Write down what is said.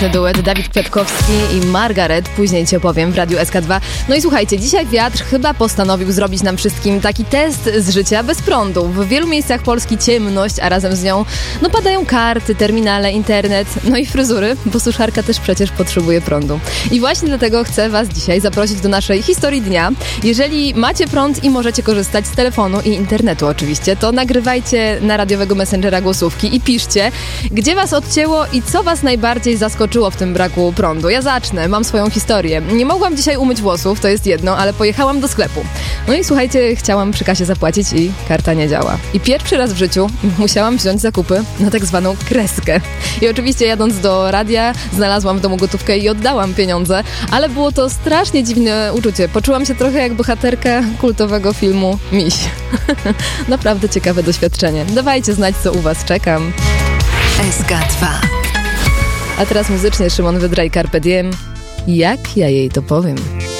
Duet Dawid Kwiatkowski i Margaret, później ci opowiem w Radiu SK2. No i słuchajcie, dzisiaj wiatr chyba postanowił zrobić nam wszystkim taki test z życia bez prądu. W wielu miejscach Polski ciemność, a razem z nią padają karty, terminale, internet, no i fryzury, bo suszarka też przecież potrzebuje prądu. I właśnie dlatego chcę was dzisiaj zaprosić do naszej historii dnia. Jeżeli macie prąd i możecie korzystać z telefonu i internetu oczywiście, to nagrywajcie na radiowego messengera głosówki i piszcie, gdzie was odcięło i co was najbardziej zaskoczyło w tym braku prądu. Ja zacznę, mam swoją historię. Nie mogłam dzisiaj umyć włosów, to jest jedno, ale pojechałam do sklepu. No i słuchajcie, chciałam przy kasie zapłacić i karta nie działa. I pierwszy raz w życiu musiałam wziąć zakupy na tak zwaną kreskę. I oczywiście jadąc do radia, znalazłam w domu gotówkę i oddałam pieniądze, ale było to strasznie dziwne uczucie. Poczułam się trochę jak bohaterka kultowego filmu Miś. Naprawdę ciekawe doświadczenie. Dawajcie znać, co u was, czekam. SK2. A teraz muzycznie Szymon Wydra i Carpe Diem. Jak ja jej to powiem?